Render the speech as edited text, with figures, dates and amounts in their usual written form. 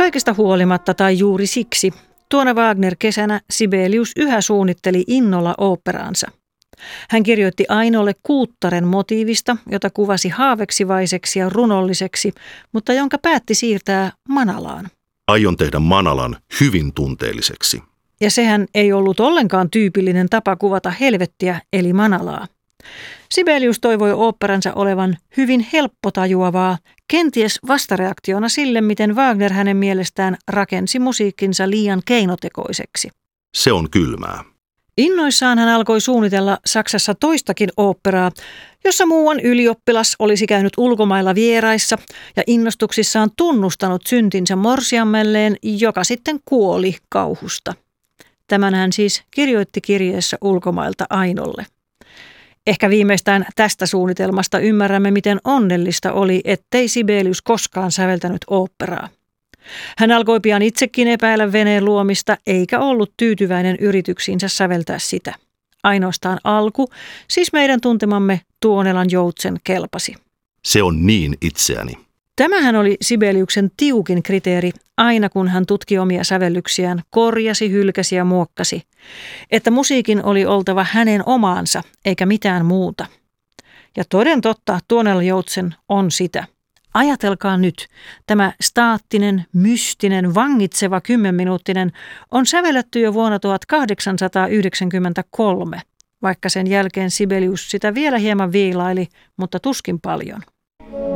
Kaikesta huolimatta tai juuri siksi tuona Wagner-kesänä Sibelius yhä suunnitteli innolla oopperaansa. Hän kirjoitti Ainolle Kuuttaren motiivista, jota kuvasi haaveksivaiseksi ja runolliseksi, mutta jonka päätti siirtää Manalaan. Aion tehdä Manalan hyvin tunteelliseksi. Ja sehän ei ollut ollenkaan tyypillinen tapa kuvata helvettiä eli Manalaa. Sibelius toivoi oopperansa olevan hyvin helppotajuavaa, kenties vastareaktiona sille, miten Wagner hänen mielestään rakensi musiikkinsa liian keinotekoiseksi. Se on kylmää. Innoissaan hän alkoi suunnitella Saksassa toistakin oopperaa, jossa muuan ylioppilas olisi käynyt ulkomailla vieraissa ja innostuksissaan tunnustanut syntinsä morsiammelleen, joka sitten kuoli kauhusta. Tämän hän siis kirjoitti kirjeessä ulkomailta Ainolle. Ehkä viimeistään tästä suunnitelmasta ymmärrämme, miten onnellista oli, ettei Sibelius koskaan säveltänyt oopperaa. Hän alkoi pian itsekin epäillä veneen luomista, eikä ollut tyytyväinen yrityksiinsä säveltää sitä. Ainoastaan alku, siis meidän tuntemamme Tuonelan joutsen kelpasi. Se on niin itseäni. Tämähän oli Sibeliuksen tiukin kriteeri, aina kun hän tutki omia sävellyksiään, korjasi, hylkäsi ja muokkasi, että musiikin oli oltava hänen omaansa, eikä mitään muuta. Ja toden totta, Tuonelan joutsen on sitä. Ajatelkaa nyt, tämä staattinen, mystinen, vangitseva 10-minuuttinen on sävelletty jo vuonna 1893, vaikka sen jälkeen Sibelius sitä vielä hieman viilaili, mutta tuskin paljon.